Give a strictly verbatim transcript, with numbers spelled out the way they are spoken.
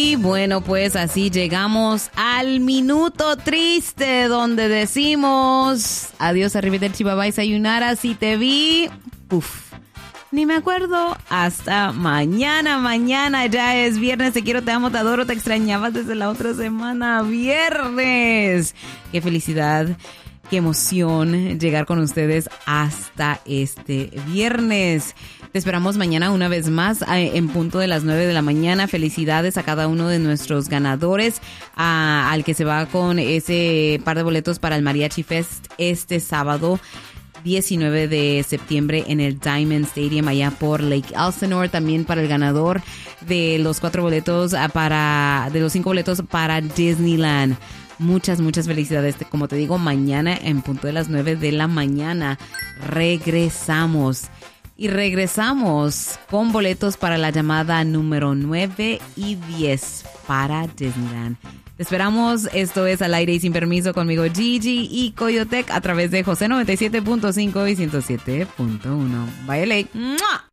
Y bueno, pues así llegamos al minuto triste donde decimos adiós, arrivederci, bye bye, sayonara, si te vi, puf, ni me acuerdo. Hasta mañana, mañana ya es viernes. Te quiero, te amo, te adoro, te extrañabas desde la otra semana. Viernes. Qué felicidad, qué emoción llegar con ustedes hasta este viernes. Te esperamos mañana una vez más en punto de las nueve de la mañana. Felicidades a cada uno de nuestros ganadores, a, al que se va con ese par de boletos para el Mariachi Fest este sábado diecinueve de septiembre en el Diamond Stadium allá por Lake Elsinore. También para el ganador de los cuatro boletos para, de los cinco boletos para Disneyland. Muchas, muchas felicidades. Como te digo, mañana en punto de las nueve de la mañana regresamos. Y regresamos con boletos para la llamada número nueve y diez para Disneyland. Te esperamos. Esto es Al Aire y Sin Permiso conmigo, Gigi y Coyotec, a través de José noventa y siete punto cinco y ciento siete punto uno. Bye, L A. ¡Mua!